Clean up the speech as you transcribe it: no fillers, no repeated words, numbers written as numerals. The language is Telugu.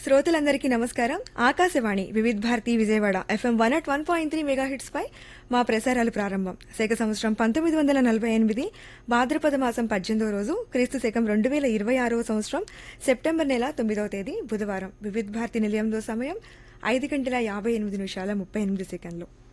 శ్రోతలందరికీ నమస్కారం. ఆకాశవాణి వివిధ భారతి విజయవాడ ఎఫ్ఎం 101.3 మెగాహిట్స్ పై మా ప్రసారాలు ప్రారంభం. శక సంవత్సరం 1948 భాద్రపద మాసం 18వ రోజు, క్రీస్తు శకం 2026వ సంవత్సరం సెప్టెంబర్ నెల 9వ తేదీ బుధవారం. వివిధ భారతి నిలయంలో సమయం 5:58 38